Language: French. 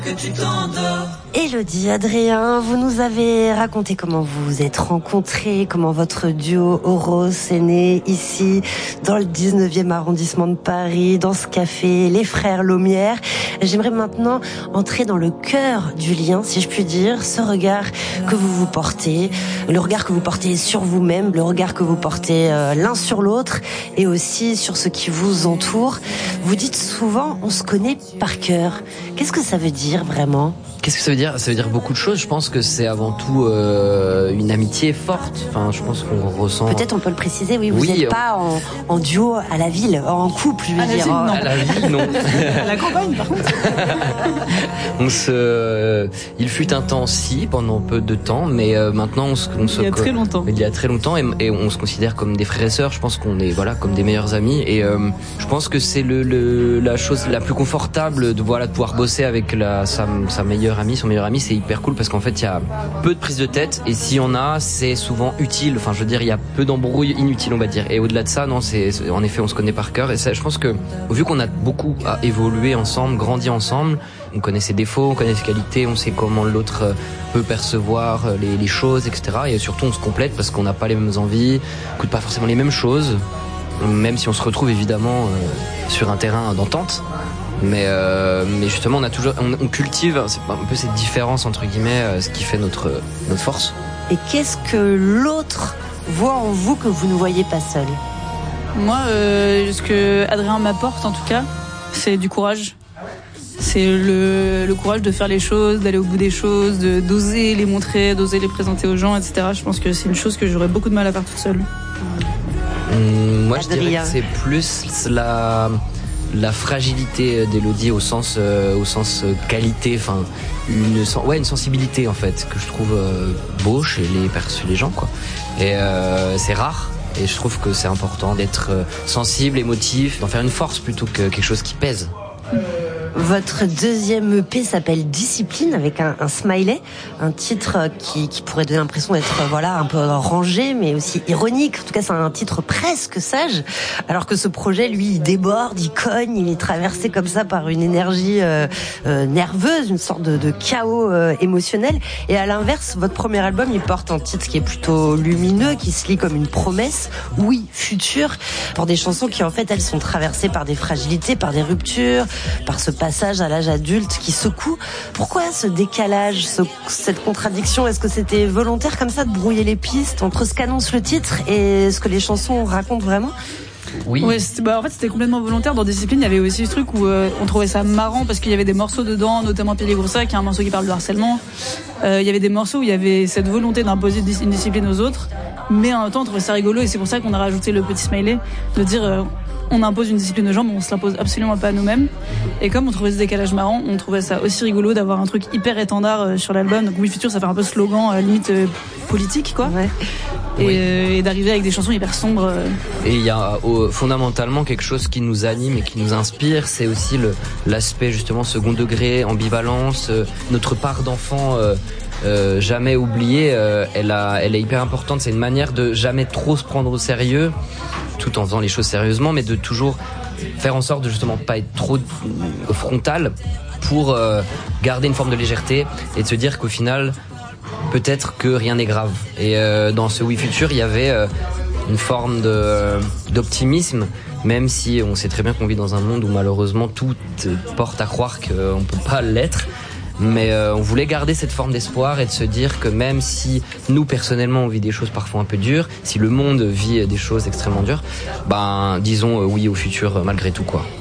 Élodie, Adrien, vous nous avez raconté comment vous vous êtes rencontrés, comment votre duo Oros est né ici, dans le 19e arrondissement de Paris, dans ce café, les frères Laumière. J'aimerais maintenant entrer dans le cœur du lien, si je puis dire, ce regard que vous portez, le regard que vous portez sur vous-même, le regard que vous portez l'un sur l'autre et aussi sur ce qui vous entoure. Vous dites souvent, on se connaît par cœur. Qu'est-ce que ça veut dire vraiment ? Qu'est-ce que ça veut dire ? Ça veut dire beaucoup de choses. Je pense que c'est avant tout une amitié forte. Enfin, je pense qu'on ressent... Peut-être on peut le préciser, oui. Vous n'êtes pas en duo à la ville, en couple, je veux dire. Non. À la ville, non. À la campagne, par contre. Il fut un temps, si, pendant peu de temps, mais maintenant on se... Il y a très longtemps. Il y a très longtemps, et on se considère comme des frères et sœurs. Je pense qu'on est, comme des meilleurs amis. Et je pense que c'est la chose la plus confortable de pouvoir bosser avec son meilleur ami, c'est hyper cool parce qu'en fait il y a peu de prise de tête et si on a, c'est souvent utile. Enfin, je veux dire, il y a peu d'embrouilles inutiles, on va dire. Et au-delà de ça, non, c'est en effet, on se connaît par cœur. Et ça, je pense que vu qu'on a beaucoup évolué ensemble, grandi ensemble, on connaît ses défauts, on connaît ses qualités, on sait comment l'autre peut percevoir les choses, etc. Et surtout, on se complète parce qu'on n'a pas les mêmes envies, on écoute pas forcément les mêmes choses, même si on se retrouve évidemment sur un terrain d'entente. Mais justement, on cultive un peu cette différence entre guillemets, ce qui fait notre force. Et qu'est-ce que l'autre voit en vous que vous ne voyez pas seul ? Moi, ce que Adrien m'apporte en tout cas, c'est du courage. C'est le courage de faire les choses, d'aller au bout des choses, d'oser les montrer, d'oser les présenter aux gens, etc. Je pense que c'est une chose que j'aurais beaucoup de mal à faire toute seule. Moi, je dirais que c'est plus la fragilité d'Élodie au sens qualité, enfin une sensibilité en fait que je trouve beau chez les gens quoi. Et c'est rare et je trouve que c'est important d'être sensible, émotif, d'en faire une force plutôt que quelque chose qui pèse. Votre deuxième EP s'appelle Discipline avec un smiley, un titre qui pourrait donner l'impression d'être un peu rangé mais aussi ironique. En tout cas, c'est un titre presque sage, alors que ce projet, lui, il déborde, il cogne, il est traversé comme ça par une énergie nerveuse, une sorte de chaos émotionnel. Et à l'inverse, votre premier album, il porte un titre qui est plutôt lumineux, qui se lit comme une promesse, oui, future, pour des chansons qui en fait, elles sont traversées par des fragilités, par des ruptures, par ce passage à l'âge adulte qui secoue. Pourquoi ce décalage, cette contradiction ? Est-ce que c'était volontaire comme ça de brouiller les pistes entre ce qu'annonce le titre et ce que les chansons racontent vraiment ? Oui. Ouais, en fait, c'était complètement volontaire. Dans Discipline, il y avait aussi ce truc où on trouvait ça marrant parce qu'il y avait des morceaux dedans, notamment Pili Groussac, qui est un morceau qui parle de harcèlement. Il y avait des morceaux où il y avait cette volonté d'imposer une discipline aux autres, mais en même temps, on trouvait ça rigolo et c'est pour ça qu'on a rajouté le petit smiley, de dire on impose une discipline aux gens, mais on se l'impose absolument pas à nous-mêmes. Et comme on trouvait ce décalage marrant, on trouvait ça aussi rigolo d'avoir un truc hyper étendard sur l'album. Donc Oui Futur, ça fait un peu slogan limite politique, quoi. Ouais. Et d'arriver avec des chansons hyper sombres. Et il y a fondamentalement quelque chose qui nous anime et qui nous inspire, c'est aussi l'aspect justement second degré, ambivalence, notre part d'enfant jamais oubliée, elle est hyper importante. C'est une manière de jamais trop se prendre au sérieux, tout en faisant les choses sérieusement, mais de toujours faire en sorte de justement pas être trop frontal pour garder une forme de légèreté et de se dire qu'au final peut-être que rien n'est grave. Et dans ce Oui Futur, il y avait une forme d'optimisme, même si on sait très bien qu'on vit dans un monde où malheureusement tout porte à croire qu'on peut pas l'être. Mais on voulait garder cette forme d'espoir et de se dire que même si nous personnellement on vit des choses parfois un peu dures, si le monde vit des choses extrêmement dures, disons oui au futur malgré tout quoi.